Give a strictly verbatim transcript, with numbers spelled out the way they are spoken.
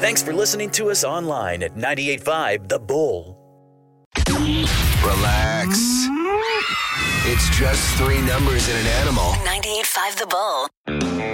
Thanks for listening to us online at ninety-eight point five The Bull. Relax. It's just three numbers and an animal. ninety-eight point five The Bull.